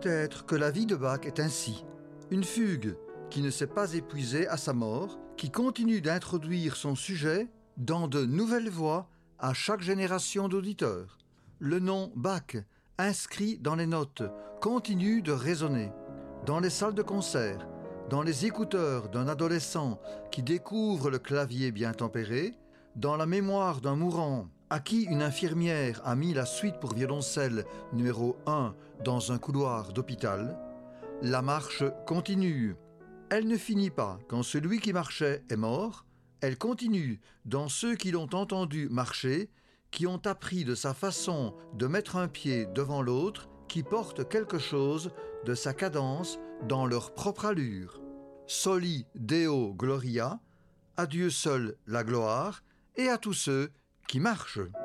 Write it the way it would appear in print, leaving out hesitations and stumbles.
Peut-être que la vie de Bach est ainsi, une fugue qui ne s'est pas épuisée à sa mort, qui continue d'introduire son sujet dans de nouvelles voies à chaque génération d'auditeurs. Le nom Bach, inscrit dans les notes, continue de résonner. Dans les salles de concert, dans les écouteurs d'un adolescent qui découvre le clavier bien tempéré, dans la mémoire d'un mourant à qui une infirmière a mis la suite pour violoncelle numéro 1 dans un couloir d'hôpital, la marche continue. Elle ne finit pas quand celui qui marchait est mort, elle continue dans ceux qui l'ont entendu marcher, qui ont appris de sa façon de mettre un pied devant l'autre, qui portent quelque chose de sa cadence dans leur propre allure. Soli Deo Gloria, à Dieu seul la gloire, et à tous ceux qui marchent.